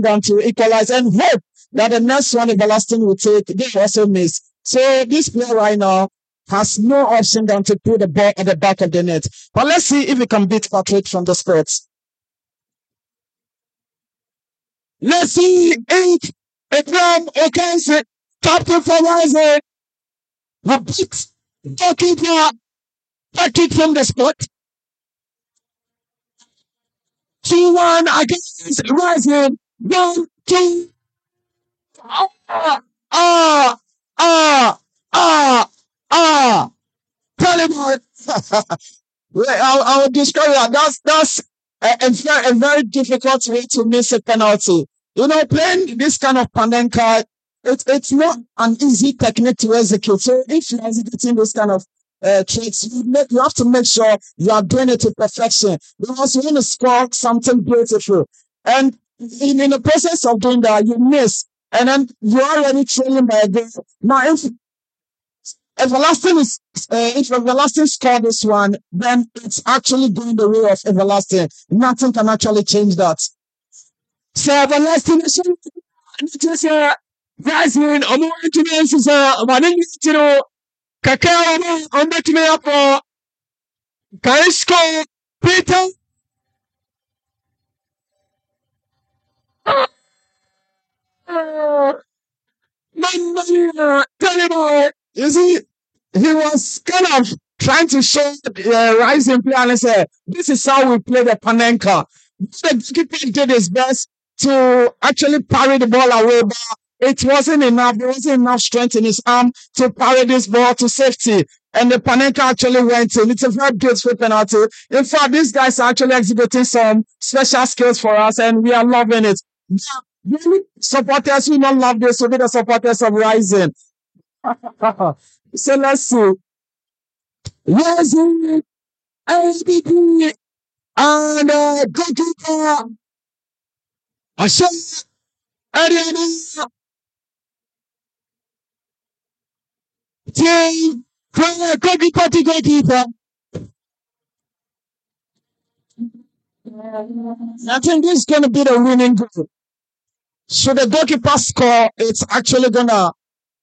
down to equalize and hope that the next one Everlasting will take, they also miss. So this player right now has no option than to put the ball at the back of the net. But let's see if we can beat Patrick from the Spurs. Let's see if Ibrahim Okense, captain for Rising, will beat goalkeeper Patrick from the spot. 2-1 against Rising. 1, 2. Taliban. I would describe that. That's a very difficult way to miss a penalty. You know, playing this kind of Panenka, it's not an easy technique to execute. So if you're executing this kind of tricks, you have to make sure you are doing it to perfection because you want to score something beautiful. And in the process of doing that, you miss, and then you're already trailing by a goal. Now, if Everlasting score this one, then it's actually going the way of Everlasting. Nothing can actually change that. So Everlasting is just Rising. Is Kakao on the team for Kaisko Peter. You see, he was kind of trying to show Rising player and say, this is how we play the Panenka. The keeper did his best to actually parry the ball away, but it wasn't enough. There wasn't enough strength in his arm to parry this ball to safety. And the Panenka actually went in. It's a very beautiful penalty. In fact, these guys are actually exhibiting some special skills for us, and we are loving it. The supporters who don't love this will be the supporters of Rising. So let's see. Rising, ABP, and goalkeeper. Ashok Ariana. Team, goalkeeper to goalkeeper. I think this is going to be the winning goal. So the goalkeeper score, it's actually going to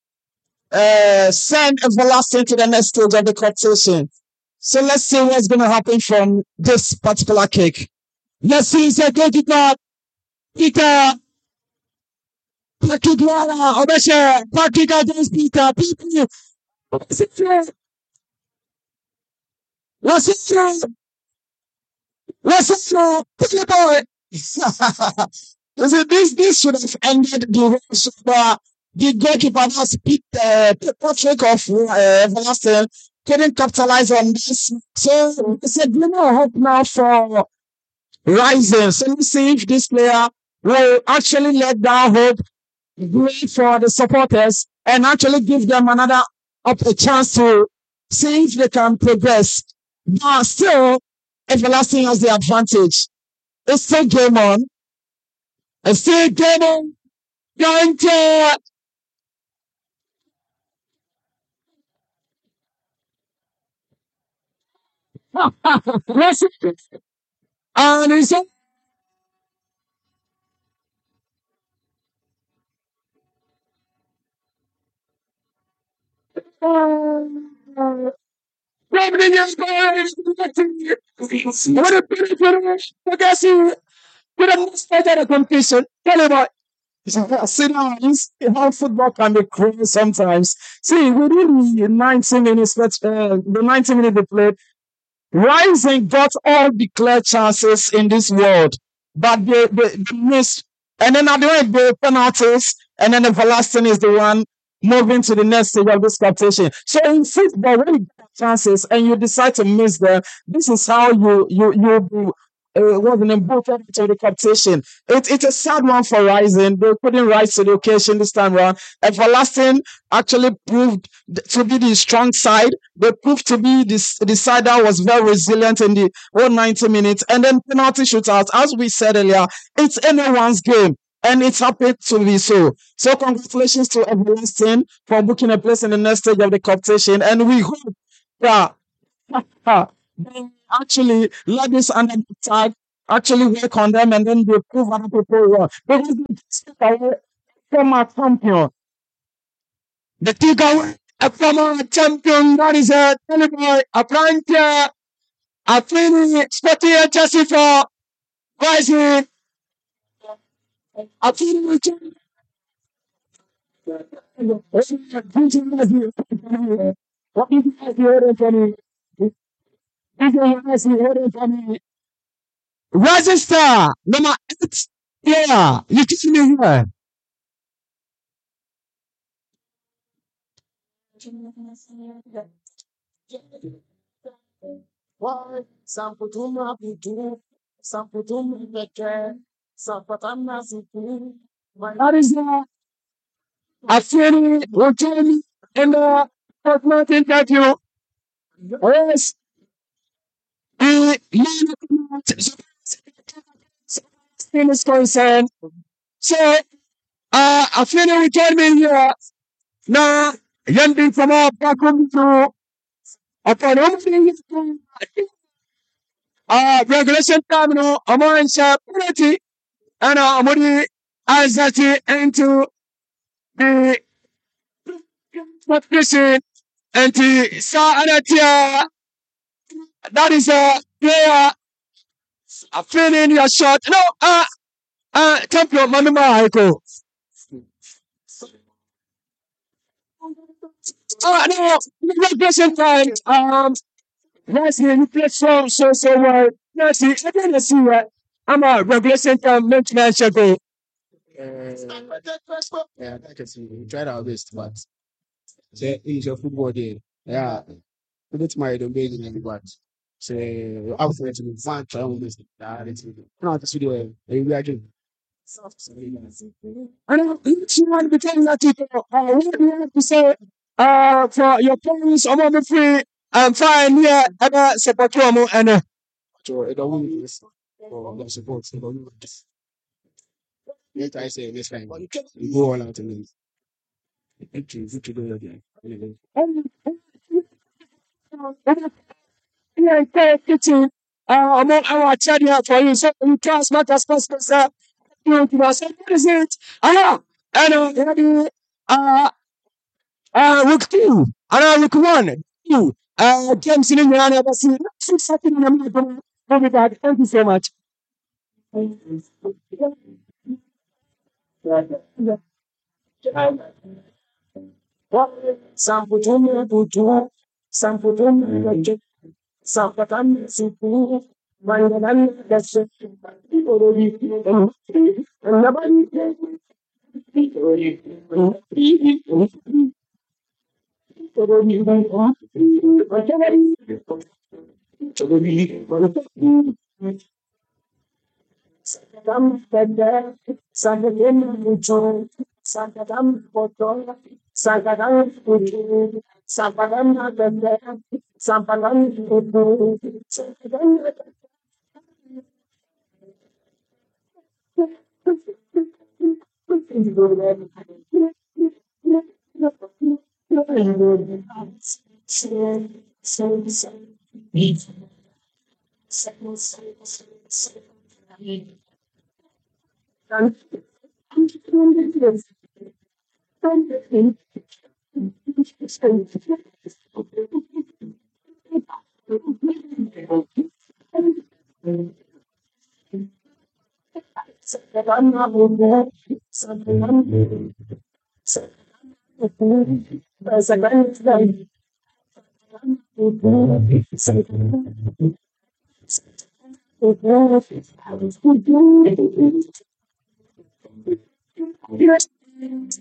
send Everlasting to the next stage of the competition. So let's see what's going to happen from this particular kick. Let's see, it's a goalkeeper, Peter, Patrick Wala, Obesha, Patrick against Peter, Peter. What's it? Put the ball. This should have ended the race, but the goalkeeper has picked Patrick of Everlasting, couldn't capitalize on this. So it's a glimmer of hope now for Rising. So let's see if this player will actually let that hope grow for the supporters and actually give them a chance to see if they can progress. But still, Everlasting has the advantage. It's still game on. It's still game on. Going to and it's what a beautiful with a much better competition. Tell you what. See now, you see how football can be cruel sometimes. See, within the 90 minutes, the 90 minutes they played, Rising got all the clear chances in this world, but they missed. And then at the end, the penalties, and then Everlasting is the one moving to the next stage of this competition. So in football, when you get chances and you decide to miss them, this is how you wasn't invited into the competition. It's a sad one for Rising. They couldn't rise to the occasion this time around. Everlasting actually proved to be the strong side. They proved to be the side that was very resilient in the whole 90 minutes. And then penalty shootouts, as we said earlier, it's anyone's game. And it's happy to be so. So congratulations to Everlasting for booking a place in the next stage of the competition. And we hope that they actually let this under attack actually work on them and then they prove other people wrong. Because they step away from a champion. The take away from a champion that is a Teleboy, a Prankia, a Fini, Spotty, Chelsea for Rising, a Fini, what is the Register number 8. Yeah, you can me here. Why? Samputuma Putu, Samputuma Peke, Sampatana Supu. That is a friend who told me in the first interview. Yes, the man is concerned. So, a friend who told me here, now, young people from our back home to upon home regulation time no amo nhyɛ penalty ɛna ɔmo de ansɛte into the competition nti saa ɛna tia that is a player a feeling your shot no champion mami maiko no regulation time last year you played so well last year I didn't see what I'm a regulation time maintenance go Yeah, I can see. We tried our best, but it's a football day. Yeah, it's my domain, but say after to one try on this. It's not the studio. We are doing. And each one between that people, what do you have to say for your parents? I'm on the free. I'm fine here. I'm a support you and So it don't mean this or the support. It don't mean this. Let I say this time. We go all out and then to do it again. Anyway. yeah, kitchen. I'm on our chat here for you. So you try as much as possible, sir. You know, so what is it? And uh, week 2, and week 1, 2. James in India, never seen. Something in America. Thank you so much. Samputum putu, samputum putu, sampatan supu, mandalan dasa, orori, nabani, Sankadam Pede, Sankadam Pujo, Sankadam Poto, Sankadam Pujo, Sankadam Pede, Sankadam Pujo, Sankadam Sankadam